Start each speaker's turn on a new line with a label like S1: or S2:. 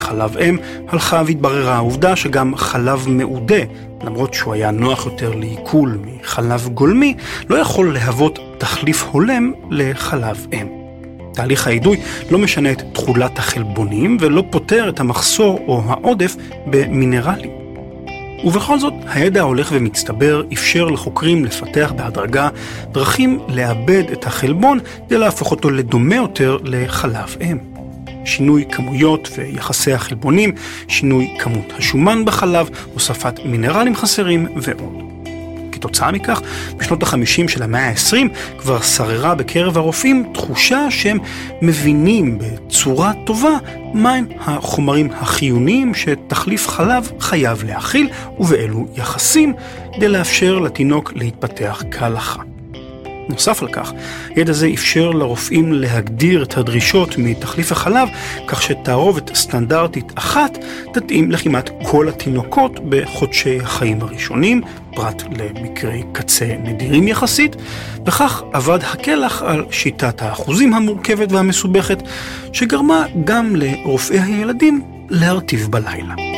S1: חלב אם, הלכה והתבררה העובדה שגם חלב מעודה, למרות שהוא היה נוח יותר לעיכול מחלב גולמי, לא יכול להוות תחליף הולם לחלב אם. תהליך האידוי לא משנה את תכולת החלבונים ולא פותר את המחסור או העודף במינרלים. ובכל זאת, הידע ההולך ומצטבר אפשר לחוקרים לפתח בהדרגה דרכים לאבד את החלבון כדי להפוך אותו לדומה יותר לחלב אם. שינוי כמויות ויחסי החלבונים, שינוי כמות השומן בחלב, הוספת מינרלים חסרים ועוד. כתוצאה מכך, בשנות ה-50 של המאה ה-20 כבר שררה בקרב הרופאים תחושה שהם מבינים בצורה טובה מהם החומרים החיוניים שתחליף חלב חייב להכיל ובאילו יחסים כדי לאפשר לתינוק להתפתח כהלכה. נוסף על כך, ידע זה אפשר לרופאים להגדיר את הדרישות מתחליף החלב כך שתערובת סטנדרטית אחת תתאים לכמעט כל התינוקות בחודשי החיים הראשונים, פרט למקרי קצה נדירים יחסית, וכך עבד הקלח על שיטת האחוזים המורכבת והמסובכת שגרמה גם לרופאי הילדים להרטיב בלילה.